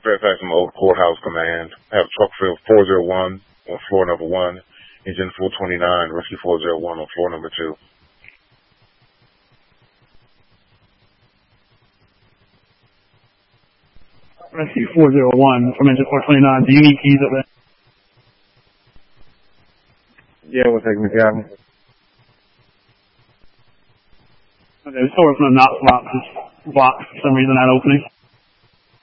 Fairfax from Old Courthouse Command. I have truck field 401 on floor number 1, engine 429, rescue 401 on floor number 2. Rescue 401 from engine 429. Do you need keys up there? Yeah, we'll take me down. Okay, this door is going to not lock. This block for some reason, that opening.